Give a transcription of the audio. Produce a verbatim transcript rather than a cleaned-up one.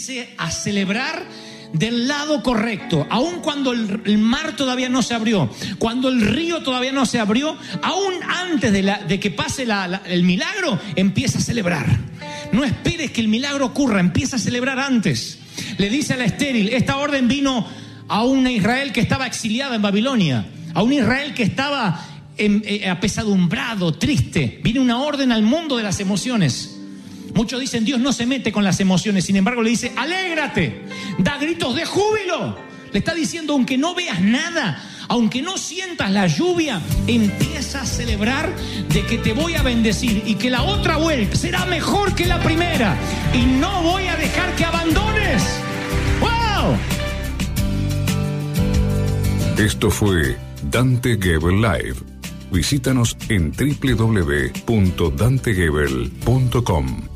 empiece a celebrar del lado correcto, aun cuando el, el mar todavía no se abrió, cuando el río todavía no se abrió, aún antes de, la, de que pase la, la, el milagro, empieza a celebrar. No esperes que el milagro ocurra, empieza a celebrar antes. Le dice a la estéril, esta orden vino a una Israel que estaba exiliada en Babilonia, a un Israel que estaba en, eh, apesadumbrado, triste. Viene una orden al mundo de las emociones. Muchos dicen, Dios no se mete con las emociones. Sin embargo, le dice, alégrate, da gritos de júbilo. Le está diciendo, aunque no veas nada, aunque no sientas la lluvia, empieza a celebrar de que te voy a bendecir y que la otra vuelta será mejor que la primera y no voy a dejar que abandones. ¡Wow! Esto fue Dante Gebel Live. Visítanos en doble u doble u doble u punto dante gebel punto com.